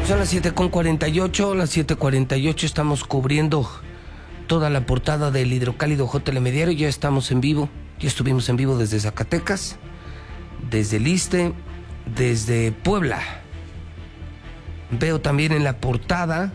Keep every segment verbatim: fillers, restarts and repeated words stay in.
Son las siete con cuarenta y ocho, las siete cuarenta y ocho, estamos cubriendo toda la portada del hidrocálido J L M Diario. Ya estamos en vivo, ya estuvimos en vivo desde Zacatecas, desde el Iste, desde Puebla. Veo también en la portada: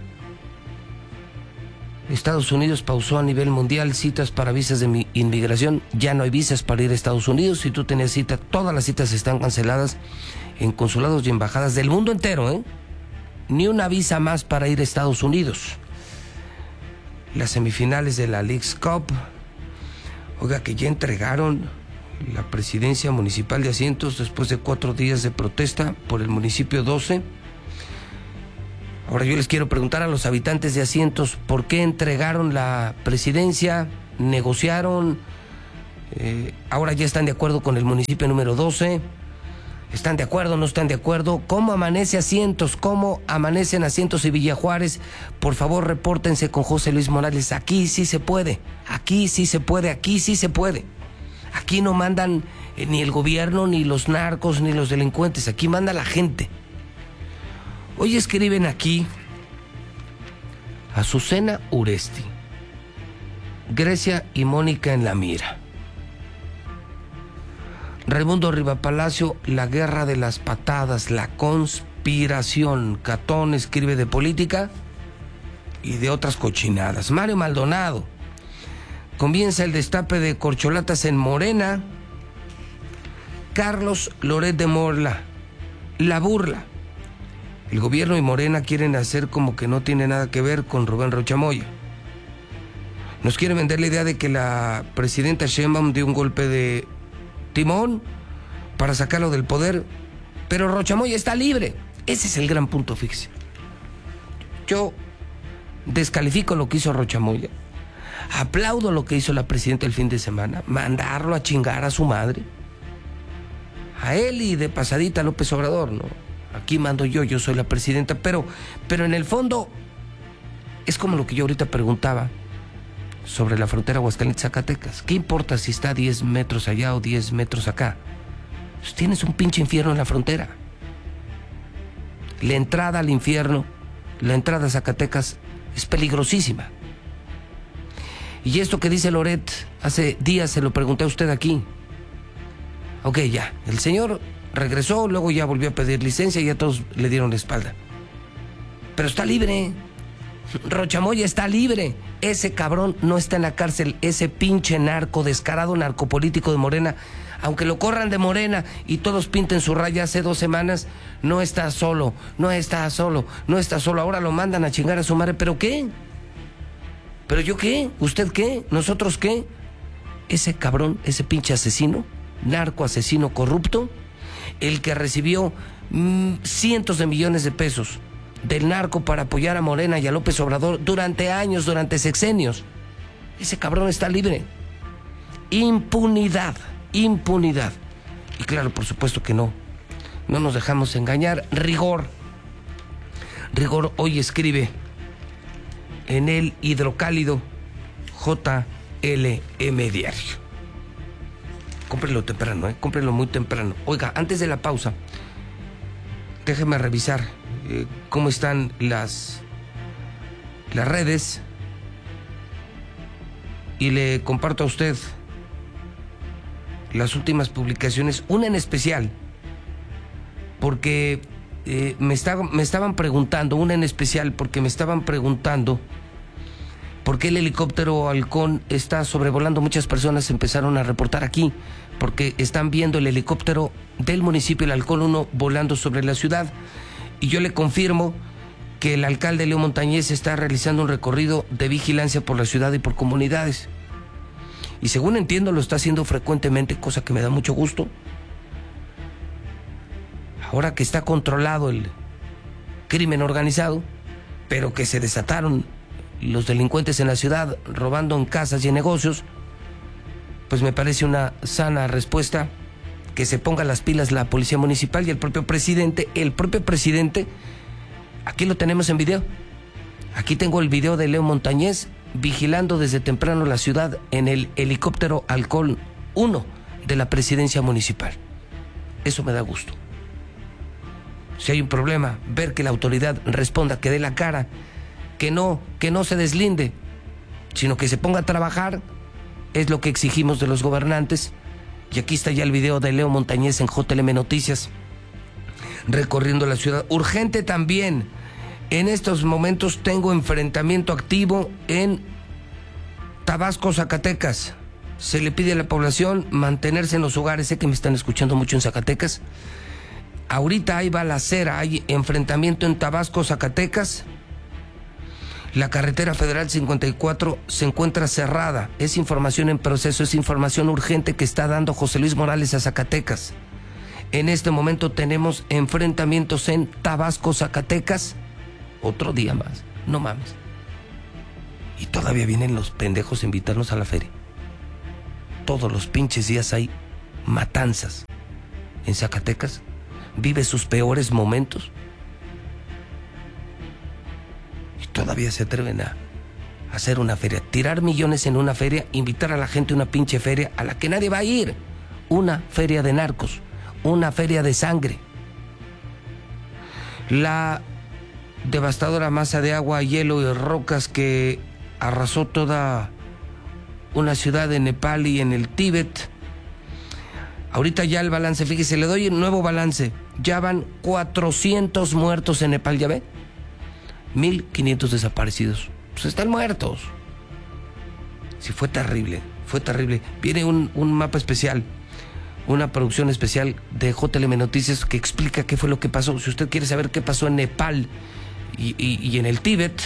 Estados Unidos pausó a nivel mundial citas para visas de inmigración. Ya no hay visas para ir a Estados Unidos. Si tú tenías cita, todas las citas están canceladas en consulados y embajadas del mundo entero, ¿eh? Ni una visa más para ir a Estados Unidos. Las semifinales de la Leagues Cup. Oiga, que ya entregaron la presidencia municipal de Asientos después de cuatro días de protesta por el municipio doce. Ahora yo les quiero preguntar a los habitantes de Asientos, ¿por qué entregaron la presidencia? ¿Negociaron? Eh, ¿Ahora ya están de acuerdo con el municipio número doce? ¿Están de acuerdo o no están de acuerdo? ¿Cómo amanece Asientos? ¿Cómo amanecen Asientos y Villa Juárez? Por favor, repórtense con José Luis Morales. Aquí sí se puede, aquí sí se puede, aquí sí se puede. Aquí no mandan eh, ni el gobierno, ni los narcos, ni los delincuentes. Aquí manda la gente. Hoy escriben aquí Azucena Uresti, Grecia y Mónica en la mira. Raimundo Rivapalacio, la guerra de las patadas, la conspiración. Catón escribe de política y de otras cochinadas. Mario Maldonado, comienza el destape de corcholatas en Morena. Carlos Loret de Mola, la burla. El gobierno y Morena quieren hacer como que no tiene nada que ver con Rubén Rocha Moya. Nos quieren vender la idea de que la presidenta Sheinbaum dio un golpe de timón para sacarlo del poder, pero Rocha Moya está libre. Ese es el gran punto, fíjese. Yo descalifico lo que hizo Rocha Moya, aplaudo lo que hizo la presidenta el fin de semana, mandarlo a chingar a su madre, a él y de pasadita a López Obrador, ¿no? Aquí mando yo, yo soy la presidenta, pero, pero en el fondo es como lo que yo ahorita preguntaba sobre la frontera Aguascalientes-Zacatecas. ¿Qué importa si está diez metros allá o diez metros acá? Pues tienes un pinche infierno en la frontera. La entrada al infierno, la entrada a Zacatecas es peligrosísima. Y esto que dice Loret, hace días se lo pregunté a usted aquí. Ok, ya, el señor regresó, luego ya volvió a pedir licencia y ya todos le dieron la espalda. Pero está libre. Rocha Moya está libre. Ese cabrón no está en la cárcel. Ese pinche narco, descarado narcopolítico de Morena, aunque lo corran de Morena y todos pinten su raya hace dos semanas, no está solo, no está solo, no está solo. Ahora lo mandan a chingar a su madre. ¿Pero qué? ¿Pero yo qué? ¿Usted qué? ¿Nosotros qué? Ese cabrón, ese pinche asesino, narco asesino corrupto, el que recibió mmm, cientos de millones de pesos del narco para apoyar a Morena y a López Obrador durante años, durante sexenios. Ese cabrón está libre. Impunidad, impunidad. Y claro, por supuesto que no. No nos dejamos engañar. Rigor. Rigor hoy escribe en el hidrocálido J L M Diario. Cómprelo temprano, ¿eh? Cómprelo muy temprano. Oiga, antes de la pausa, déjeme revisar eh, cómo están las, las redes y le comparto a usted las últimas publicaciones, una en especial, porque eh, me, estaba, me estaban preguntando, una en especial, porque me estaban preguntando por qué el helicóptero Halcón está sobrevolando. Muchas personas empezaron a reportar aquí, porque están viendo el helicóptero del municipio, el Halcón uno, volando sobre la ciudad. Y yo le confirmo que el alcalde Leo Montañez está realizando un recorrido de vigilancia por la ciudad y por comunidades. Y según entiendo, lo está haciendo frecuentemente, cosa que me da mucho gusto. Ahora que está controlado el crimen organizado, pero que se desataron los delincuentes en la ciudad robando en casas y en negocios, pues me parece una sana respuesta que se ponga las pilas la policía municipal y el propio presidente. El propio presidente, aquí lo tenemos en video. Aquí tengo el video de Leo Montañez vigilando desde temprano la ciudad en el helicóptero Halcón uno de la presidencia municipal. Eso me da gusto. Si hay un problema, ver que la autoridad responda, que dé la cara, que no, que no se deslinde, sino que se ponga a trabajar, es lo que exigimos de los gobernantes. Y aquí está ya el video de Leo Montañez en J L M Noticias, recorriendo la ciudad. Urgente también, en estos momentos tengo enfrentamiento activo en Tabasco, Zacatecas. Se le pide a la población mantenerse en los hogares. Sé que me están escuchando mucho en Zacatecas. Ahorita hay balacera, hay enfrentamiento en Tabasco, Zacatecas. La carretera federal cincuenta y cuatro se encuentra cerrada. Es información en proceso, es información urgente que está dando José Luis Morales a Zacatecas. En este momento tenemos enfrentamientos en Tabasco, Zacatecas. Otro día más, no mames. Y todavía vienen los pendejos a invitarnos a la feria. Todos los pinches días hay matanzas en Zacatecas. Vive sus peores momentos. Y todavía se atreven a hacer una feria, tirar millones en una feria, invitar a la gente a una pinche feria a la que nadie va a ir. Una feria de narcos, una feria de sangre. La devastadora masa de agua, hielo y rocas que arrasó toda una ciudad en Nepal y en el Tíbet. Ahorita ya el balance, fíjese, le doy un nuevo balance. Ya van cuatrocientos muertos en Nepal, ¿ya ve? mil quinientos desaparecidos. Pues están muertos. Sí, fue terrible, fue terrible. Viene un, un mapa especial, una producción especial de J L M Noticias que explica qué fue lo que pasó. Si usted quiere saber qué pasó en Nepal y, y, y en el Tíbet,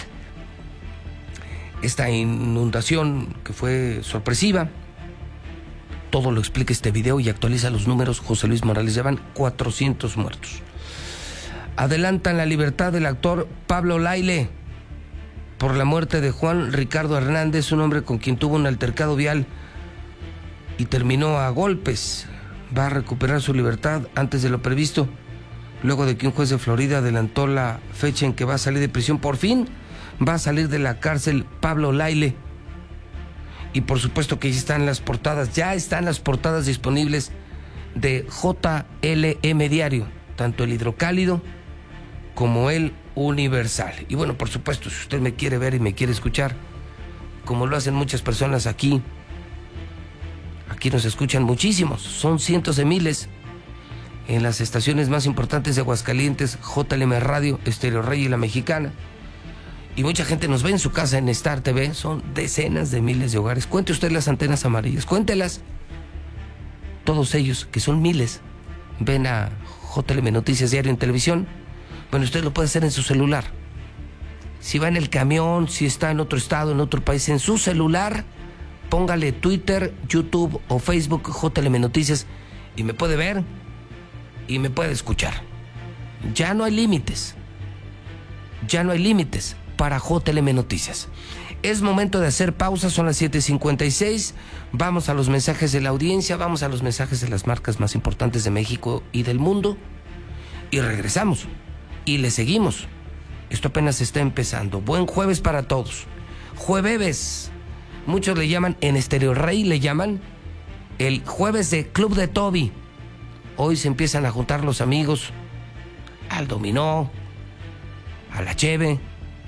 esta inundación que fue sorpresiva, todo lo explica este video y actualiza los números José Luis Morales. Llevan cuatrocientos muertos. Adelantan la libertad del actor Pablo Lyle por la muerte de Juan Ricardo Hernández, un hombre con quien tuvo un altercado vial y terminó a golpes. Va a recuperar su libertad antes de lo previsto, luego de que un juez de Florida adelantó la fecha en que va a salir de prisión. Por fin va a salir de la cárcel Pablo Lyle. Y por supuesto que ya están las portadas, ya están las portadas disponibles de J L M Diario, tanto el Hidrocálido como el Universal. Y bueno, por supuesto, si usted me quiere ver y me quiere escuchar, como lo hacen muchas personas aquí, aquí nos escuchan muchísimos, son cientos de miles, en las estaciones más importantes de Aguascalientes, J L M Radio, Estéreo Rey y La Mexicana. Y mucha gente nos ve en su casa en Star T V. Son decenas de miles de hogares. Cuente usted las antenas amarillas, cuéntelas. Todos ellos, que son miles, ven a J L M Noticias Diario en televisión. Bueno, usted lo puede hacer en su celular. Si va en el camión, si está en otro estado, en otro país, en su celular, póngale Twitter, YouTube o Facebook J L M Noticias y me puede ver y me puede escuchar. Ya no hay límites. Ya no hay límites para J L M Noticias. Es momento de hacer pausa, son las siete cincuenta y seis. Vamos a los mensajes de la audiencia, vamos a los mensajes de las marcas más importantes de México y del mundo. Y regresamos. Y le seguimos. Esto apenas está empezando. Buen jueves para todos. Jueves. Muchos le llaman, en Estéreo Rey le llaman el jueves de Club de Toby. Hoy se empiezan a juntar los amigos al dominó, a la cheve,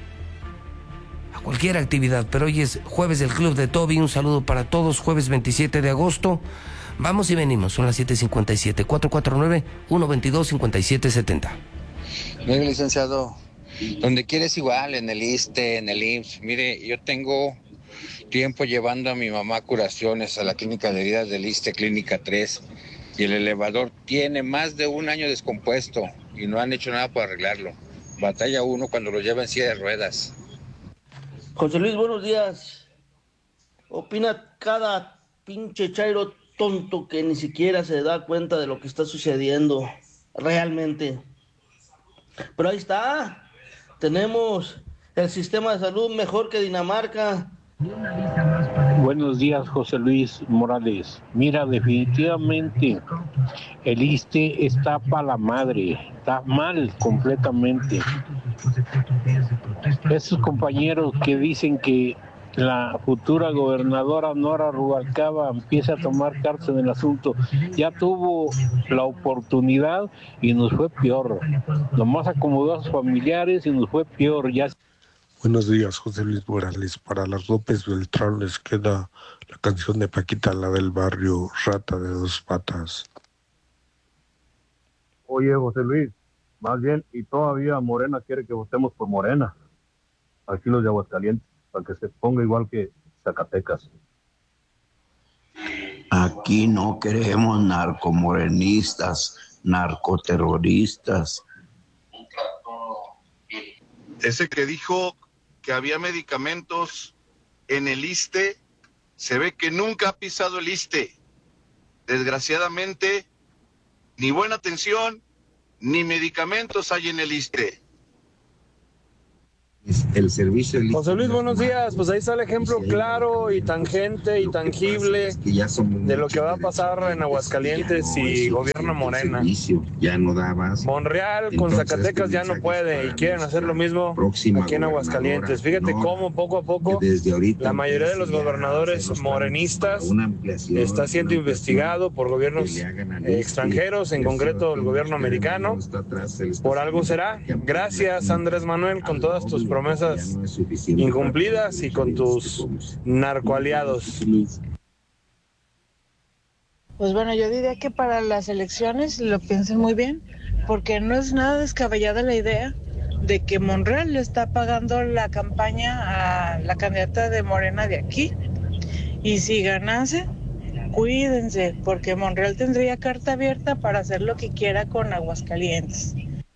a cualquier actividad, pero hoy es jueves del Club de Toby. Un saludo para todos, jueves veintisiete de agosto. Vamos y venimos, son las siete cincuenta y siete, cuatro cuatro nueve, uno dos dos, cinco siete siete cero. Mire, licenciado, donde quieres igual, en el ISSSTE, en el I M S S. Mire, yo tengo tiempo llevando a mi mamá a curaciones a la clínica de heridas del ISSSTE, Clínica tres, y el elevador tiene más de un año descompuesto y no han hecho nada para arreglarlo. Batalla uno cuando lo lleva en silla de ruedas. José Luis, buenos días. Opina cada pinche chairo tonto que ni siquiera se da cuenta de lo que está sucediendo realmente. Pero ahí está. Tenemos el sistema de salud mejor que Dinamarca. Buenos días, José Luis Morales. Mira, definitivamente el ISSSTE está para la madre, está mal completamente. Esos compañeros que dicen que la futura gobernadora Nora Rubalcaba empiece a tomar cartas en el asunto. Ya tuvo la oportunidad y nos fue peor. Nomás acomodó a sus familiares y nos fue peor. Ya. Buenos días, José Luis Morales. Para las López Beltrán les queda la canción de Paquita, la del barrio, Rata de Dos Patas. Oye, José Luis, más bien, y todavía Morena quiere que votemos por Morena. Aquí los de Aguascalientes, para que se ponga igual que Zacatecas. Aquí no queremos narcomorenistas, narcoterroristas. Ese que dijo que había medicamentos en el ISSSTE, se ve que nunca ha pisado el ISSSTE. Desgraciadamente, ni buena atención, ni medicamentos hay en el ISSSTE. El servicio del José Luis, buenos días. Pues ahí está el ejemplo claro y tangente y tangible de lo que va a pasar en Aguascalientes si gobierna Morena. Monreal con Zacatecas ya no puede y quieren hacer lo mismo aquí en Aguascalientes. Fíjate cómo poco a poco la mayoría de los gobernadores morenistas está siendo investigado por gobiernos extranjeros, en concreto el gobierno americano. Por algo será. Gracias, Andrés Manuel, con todas tus promesas incumplidas y con tus narcoaliados. Pues bueno, yo diría que para las elecciones lo piensen muy bien, porque no es nada descabellada la idea de que Monreal le está pagando la campaña a la candidata de Morena de aquí, y si ganase, cuídense, porque Monreal tendría carta abierta para hacer lo que quiera con Aguascalientes.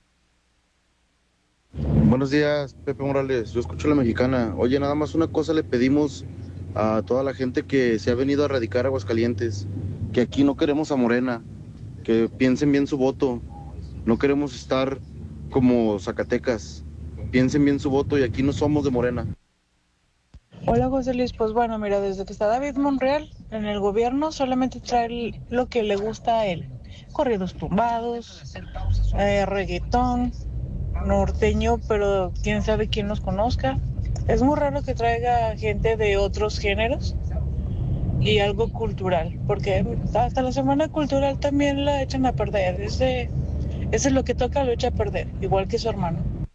Buenos días, Pepe Morales, yo escucho La Mexicana. Oye, nada más una cosa le pedimos a toda la gente que se ha venido a radicar a Aguascalientes, que aquí no queremos a Morena, que piensen bien su voto, no queremos estar como Zacatecas, piensen bien su voto y aquí no somos de Morena. Hola José Luis, pues bueno, mira, desde que está David Monreal en el gobierno solamente trae lo que le gusta a él, corridos tumbados, eh, reggaetón, norteño, pero quién sabe quién nos conozca. Es muy raro que traiga gente de otros géneros y algo cultural, porque hasta la semana cultural también la echan a perder. Ese, ese es lo que toca, lo echa a perder, igual que su hermano.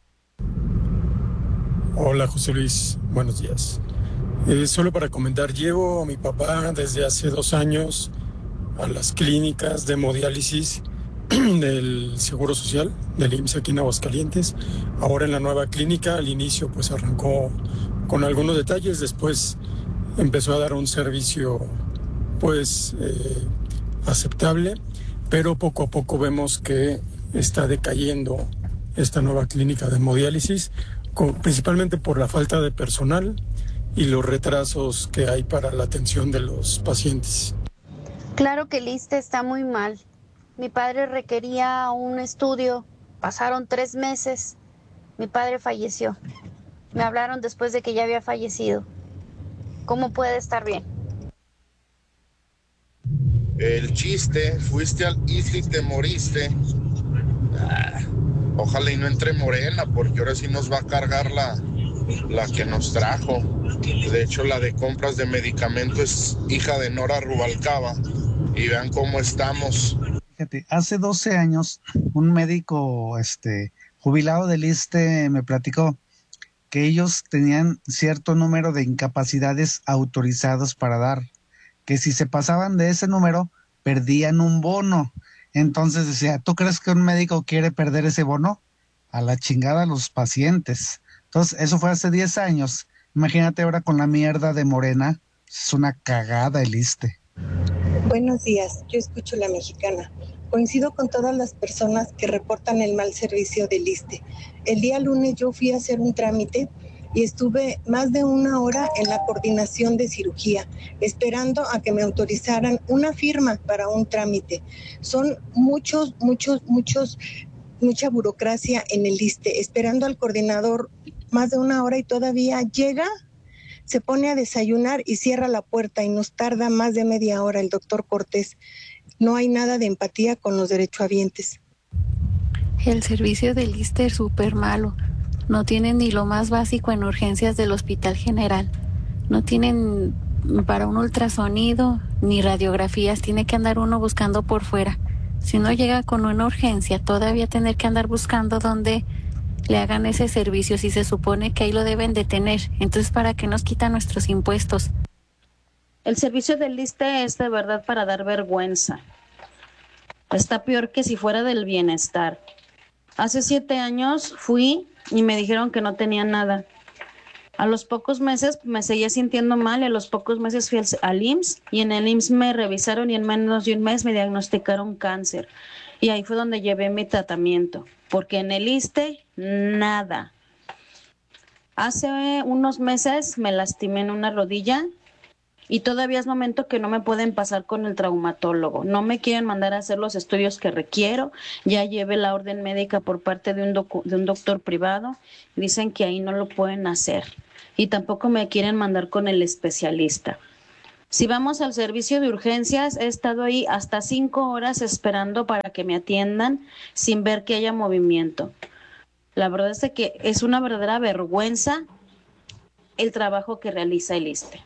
Hola José Luis, buenos días. Eh, solo para comentar, llevo a mi papá desde hace dos años a las clínicas de hemodiálisis del Seguro Social, del I M S S aquí en Aguascalientes. Ahora en la nueva clínica, al inicio pues arrancó con algunos detalles, después empezó a dar un servicio pues eh, aceptable, pero poco a poco vemos que está decayendo esta nueva clínica de hemodiálisis, con, principalmente por la falta de personal y los retrasos que hay para la atención de los pacientes. Claro que el ISSSTE está muy mal. Mi padre requería un estudio, pasaron tres meses, mi padre falleció. Me hablaron después de que ya había fallecido. ¿Cómo puede estar bien? El chiste, fuiste al ISSSTE y te moriste. Ah, ojalá y no entre Morena, porque ahora sí nos va a cargar la, la que nos trajo. De hecho, la de compras de medicamentos es hija de Nora Rubalcaba. Y vean cómo estamos. Fíjate, hace doce años un médico este, jubilado del ISSSTE me platicó que ellos tenían cierto número de incapacidades autorizados para dar, que si se pasaban de ese número perdían un bono. Entonces decía, ¿tú crees que un médico quiere perder ese bono? A la chingada a los pacientes. Entonces eso fue hace diez años. Imagínate ahora con la mierda de Morena, es una cagada el ISSSTE. Buenos días, yo escucho La Mexicana. Coincido con todas las personas que reportan el mal servicio del ISSSTE. El día lunes yo fui a hacer un trámite y estuve más de una hora en la coordinación de cirugía, esperando a que me autorizaran una firma para un trámite. Son muchos, muchos, muchos, mucha burocracia en el ISSSTE, esperando al coordinador más de una hora y todavía llega, se pone a desayunar y cierra la puerta y nos tarda más de media hora el doctor Cortés. No hay nada de empatía con los derechohabientes. El servicio del ISSSTE es súper malo. No tienen ni lo más básico en urgencias del Hospital General. no tienen para un ultrasonido ni radiografías, tiene que andar uno buscando por fuera. Si uno llega con una urgencia, todavía tener que andar buscando dónde le hagan ese servicio, si se supone que ahí lo deben de tener. Entonces, ¿para qué nos quitan nuestros impuestos? El servicio del ISSSTE es de verdad para dar vergüenza. Está peor que si fuera del bienestar. Hace siete años fui y me dijeron que no tenía nada. A los pocos meses me seguía sintiendo mal y a los pocos meses fui al, al I M S S y en el I M S S me revisaron y en menos de un mes me diagnosticaron cáncer. Y ahí fue donde llevé mi tratamiento, porque en el ISSSTE nada. Hace unos meses me lastimé en una rodilla y todavía es momento que no me pueden pasar con el traumatólogo. No me quieren mandar a hacer los estudios que requiero. Ya llevé la orden médica por parte de un, docu- de un doctor privado. Dicen que ahí no lo pueden hacer. Y tampoco me quieren mandar con el especialista. Si vamos al servicio de urgencias, he estado ahí hasta cinco horas esperando para que me atiendan sin ver que haya movimiento. La verdad es que es una verdadera vergüenza el trabajo que realiza el ISSSTE.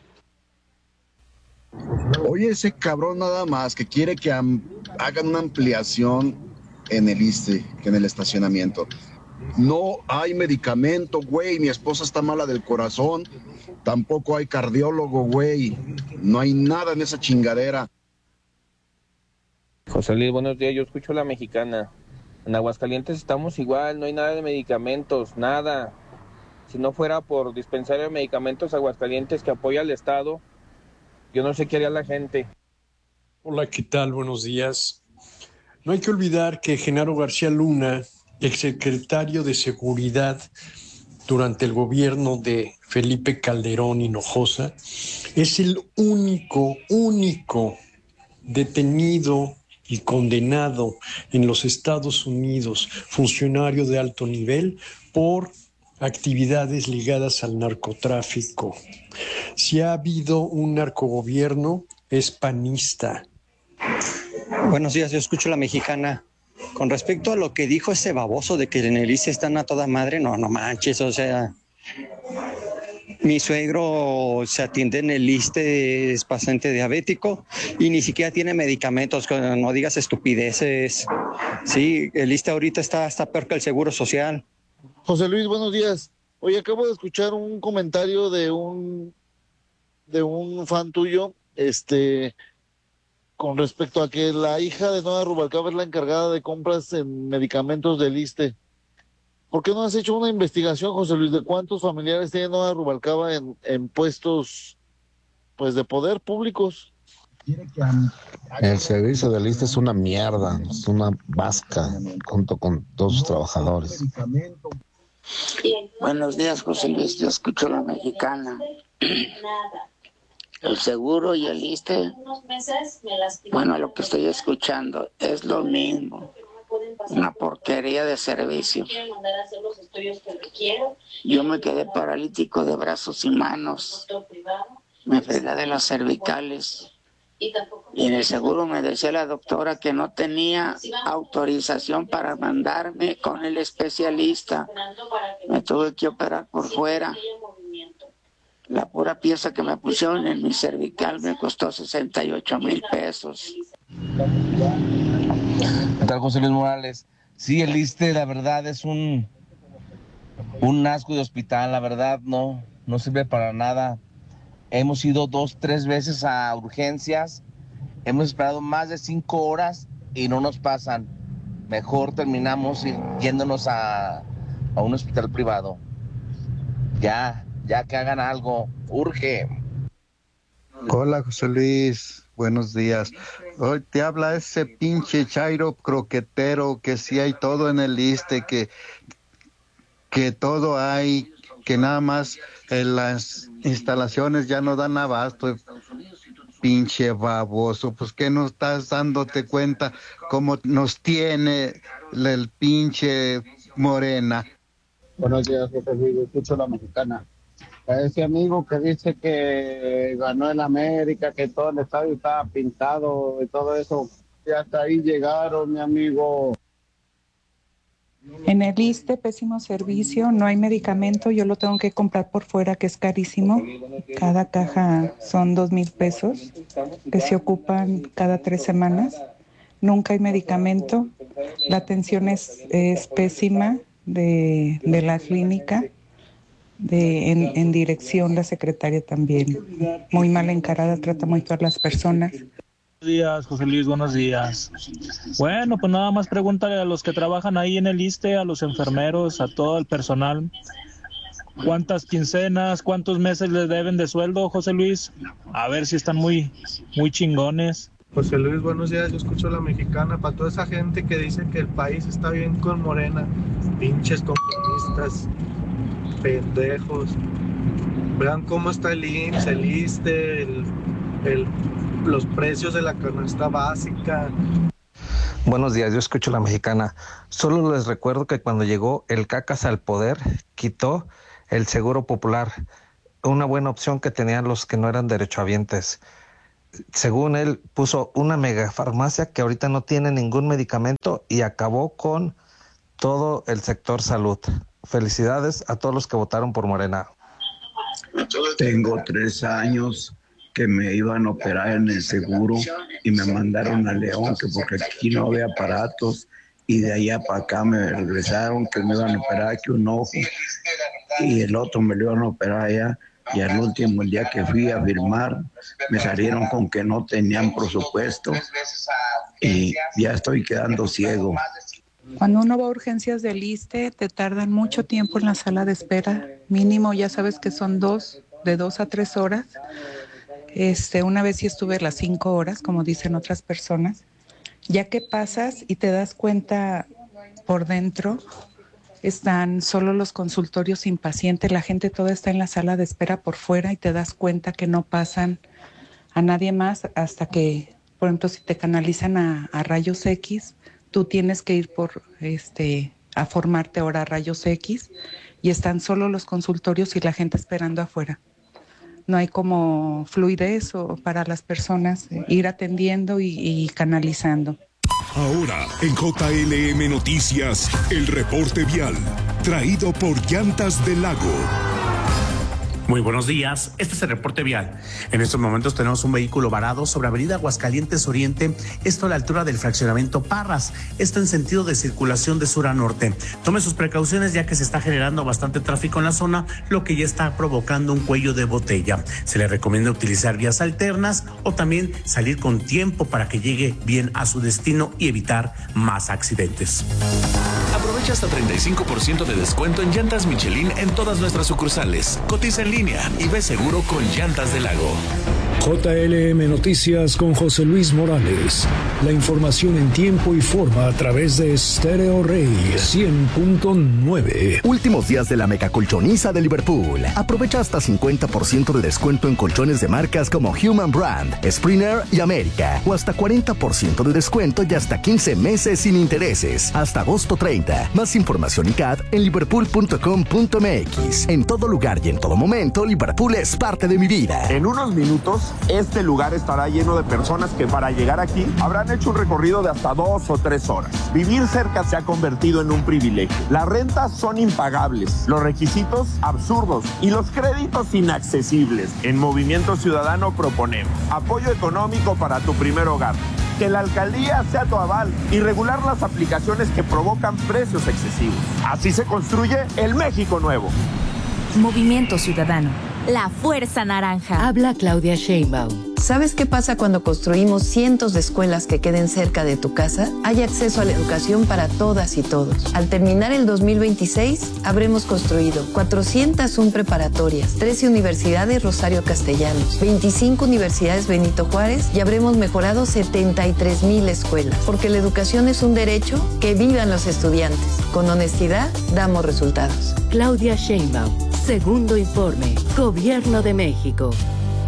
Oye, ese cabrón nada más que quiere que am- hagan una ampliación en el ISSSTE, que en el estacionamiento. No hay medicamento, güey, mi esposa está mala del corazón, tampoco hay cardiólogo, güey, no hay nada en esa chingadera. José Luis, buenos días, yo escucho La Mexicana. En Aguascalientes estamos igual, no hay nada de medicamentos, nada. Si no fuera por dispensario de medicamentos Aguascalientes que apoya al Estado, yo no sé qué haría la gente. Hola, ¿qué tal? Buenos días. No hay que olvidar que Genaro García Luna, exsecretario de Seguridad durante el gobierno de Felipe Calderón Hinojosa, es el único, único detenido y condenado en los Estados Unidos, funcionario de alto nivel, por actividades ligadas al narcotráfico. Si ha habido un narcogobierno, es panista. Buenos días, yo escucho La Mexicana. Con respecto a lo que dijo ese baboso de que en el ISSSTE están a toda madre, no, no manches, o sea, mi suegro se atiende en el ISSSTE, es paciente diabético y ni siquiera tiene medicamentos, no digas estupideces. Sí, el ISSSTE ahorita está, está peor que el Seguro Social. José Luis, buenos días. Oye, acabo de escuchar un comentario de un de un fan tuyo, este, con respecto a que la hija de Nora Rubalcaba es la encargada de compras en medicamentos del ISSSTE. ¿Por qué no has hecho una investigación, José Luis, de cuántos familiares tiene Nora Rubalcaba en, en puestos, pues, de poder públicos? El servicio del ISSSTE es una mierda, es una vasca junto con todos sus trabajadores. Buenos días, José Luis, yo escucho La Mexicana. El seguro y el ISSSTE, bueno, lo que estoy escuchando es lo mismo. Una porquería de servicio. Yo me quedé paralítico de brazos y manos. Me fregué de las cervicales. Y en el seguro me decía la doctora que no tenía autorización para mandarme con el especialista. Me tuve que operar por fuera. La pura pieza que me pusieron en mi cervical me costó sesenta y ocho mil pesos. ¿Qué tal, José Luis Morales? Sí, el ISSSTE, la verdad, es un, un asco de hospital, la verdad, no, no sirve para nada. Hemos ido dos, tres veces a urgencias, hemos esperado más de cinco horas y no nos pasan. Mejor terminamos yéndonos a, a un hospital privado. Ya, ya que hagan algo, urge. Hola, José Luis, buenos días. Hoy te habla ese pinche chairo croquetero que sí hay todo en el ISSSTE, que, que todo hay, que nada más en las instalaciones ya no dan abasto. Pinche baboso, pues que no estás dándote cuenta cómo nos tiene el pinche Morena. Buenos días, José Luis, escucho La Mexicana. A ese amigo que dice que ganó en América, que todo el estadio estaba pintado y todo eso, y hasta ahí llegaron, mi amigo. En el ISSSTE, pésimo servicio, no hay medicamento, yo lo tengo que comprar por fuera, que es carísimo. Cada caja son dos mil pesos, que se ocupan cada tres semanas. Nunca hay medicamento, la atención es, es pésima de, de la clínica, de, en, en dirección la secretaria también. Muy mal encarada, trata muy mal a las personas. Buenos días, José Luis, buenos días. Bueno, pues nada más pregúntale a los que trabajan ahí en el ISSSTE, a los enfermeros, a todo el personal, cuántas quincenas, cuántos meses les deben de sueldo, José Luis, a ver si están muy, muy chingones. José Luis, buenos días, yo escucho La Mexicana. Para toda esa gente que dice que el país está bien con Morena, pinches conformistas, pendejos. Vean cómo está el I M S S, el ISSSTE, el, el los precios de la canasta básica. Buenos días, yo escucho La Mexicana. Solo les recuerdo que cuando llegó el Cacas al poder, quitó el Seguro Popular, una buena opción que tenían los que no eran derechohabientes. Según él, puso una megafarmacia que ahorita no tiene ningún medicamento y acabó con todo el sector salud. Felicidades a todos los que votaron por Morena. Tengo tres años que me iban a operar en el seguro y me mandaron a León, que porque aquí no había aparatos, y de allá para acá me regresaron que me iban a operar aquí un ojo y el otro me lo iban a operar allá, y al último, el día que fui a firmar, me salieron con que no tenían presupuesto y ya estoy quedando ciego. Cuando uno va a urgencias del ISSSTE, te tardan mucho tiempo en la sala de espera, mínimo ya sabes que son dos, de dos a tres horas. Este, una vez sí estuve las cinco horas, como dicen otras personas, ya que pasas y te das cuenta por dentro, están solo los consultorios sin paciente, la gente toda está en la sala de espera por fuera y te das cuenta que no pasan a nadie más hasta que, por ejemplo, si te canalizan a, a rayos X, tú tienes que ir por este a formarte ahora a rayos X y están solo los consultorios y la gente esperando afuera. No hay como fluidez o para las personas eh, ir atendiendo y, y canalizando. Ahora en J L M Noticias, el reporte vial, traído por Llantas del Lago. Muy buenos días, este es el reporte vial. En estos momentos tenemos un vehículo varado sobre Avenida Aguascalientes Oriente, esto a la altura del fraccionamiento Parras, esto en sentido de circulación de sur a norte. Tome sus precauciones ya que se está generando bastante tráfico en la zona, lo que ya está provocando un cuello de botella. Se le recomienda utilizar vías alternas o también salir con tiempo para que llegue bien a su destino y evitar más accidentes. Aprovecha hasta treinta y cinco por ciento de descuento en llantas Michelin en todas nuestras sucursales. Cotiza en línea y ve seguro con Llantas del Lago. J L M Noticias con José Luis Morales. La información en tiempo y forma a través de Stereo Rey cien punto nueve. Últimos días de la mega colchoniza de Liverpool. Aprovecha hasta cincuenta por ciento de descuento en colchones de marcas como Human Brand, Springer y América. O hasta cuarenta por ciento de descuento y hasta quince meses sin intereses. Hasta agosto treinta. Más información y C A D en liverpool punto com punto m x. En todo lugar y en todo momento, Liverpool es parte de mi vida. En unos minutos, este lugar estará lleno de personas que para llegar aquí habrán hecho un recorrido de hasta dos o tres horas. Vivir cerca se ha convertido en un privilegio. Las rentas son impagables, los requisitos absurdos y los créditos inaccesibles. En Movimiento Ciudadano proponemos apoyo económico para tu primer hogar, que la alcaldía sea tu aval y regular las aplicaciones que provocan precios excesivos. Así se construye el México nuevo. Movimiento Ciudadano, la fuerza naranja. Habla Claudia Sheinbaum. ¿Sabes qué pasa cuando construimos cientos de escuelas que queden cerca de tu casa? Hay acceso a la educación para todas y todos. Al terminar el dos mil veintiséis, habremos construido cuatrocientas una preparatorias, trece universidades Rosario Castellanos, veinticinco universidades Benito Juárez y habremos mejorado setenta y tres mil escuelas. Porque la educación es un derecho, que vivan los estudiantes. Con honestidad, damos resultados. Claudia Sheinbaum, segundo informe, Gobierno de México.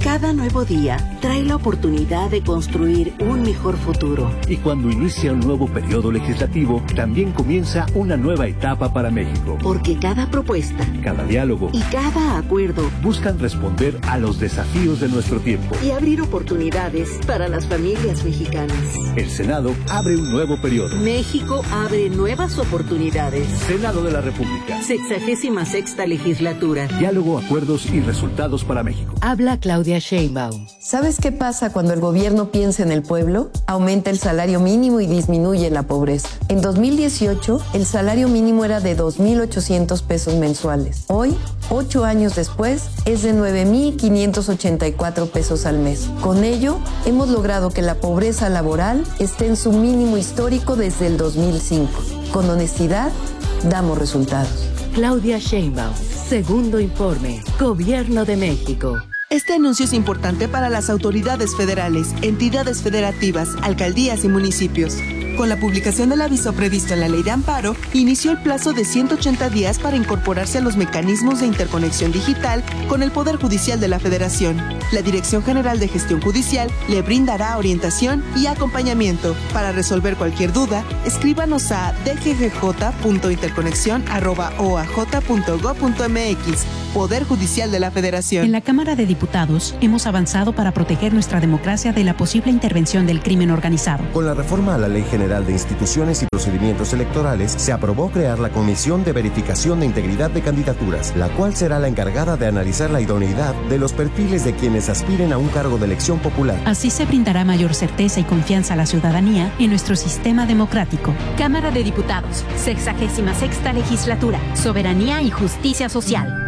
Cada nuevo día trae la oportunidad de construir un mejor futuro. Y cuando inicia un nuevo periodo legislativo, también comienza una nueva etapa para México. Porque cada propuesta, cada diálogo y cada acuerdo buscan responder a los desafíos de nuestro tiempo y abrir oportunidades para las familias mexicanas. El Senado abre un nuevo periodo. México abre nuevas oportunidades. Senado de la República. Sexagésima sexta legislatura. Diálogo, acuerdos y resultados para México. Habla Claudia Sheinbaum. ¿Sabes qué pasa cuando el gobierno piensa en el pueblo? Aumenta el salario mínimo y disminuye la pobreza. En dos mil dieciocho, el salario mínimo era de dos mil ochocientos pesos mensuales. Hoy, ocho años después, es de nueve mil quinientos ochenta y cuatro pesos al mes. Con ello, hemos logrado que la pobreza laboral esté en su mínimo histórico desde el dos mil cinco. Con honestidad, damos resultados. Claudia Sheinbaum. Segundo informe. Gobierno de México. Este anuncio es importante para las autoridades federales, entidades federativas, alcaldías y municipios. Con la publicación del aviso previsto en la Ley de Amparo, inició el plazo de ciento ochenta días para incorporarse a los mecanismos de interconexión digital con el Poder Judicial de la Federación. La Dirección General de Gestión Judicial le brindará orientación y acompañamiento. Para resolver cualquier duda, escríbanos a d g g j punto interconexión arroba o a j punto gob punto m x. Poder Judicial de la Federación. En la Cámara de Diputados hemos avanzado para proteger nuestra democracia de la posible intervención del crimen organizado. Con la reforma a la Ley General de Instituciones y Procedimientos Electorales, se aprobó crear la Comisión de Verificación de Integridad de Candidaturas, la cual será la encargada de analizar la idoneidad de los perfiles de quienes aspiren a un cargo de elección popular. Así se brindará mayor certeza y confianza a la ciudadanía en nuestro sistema democrático. Cámara de Diputados, sexagésima sexta legislatura, Soberanía y Justicia Social.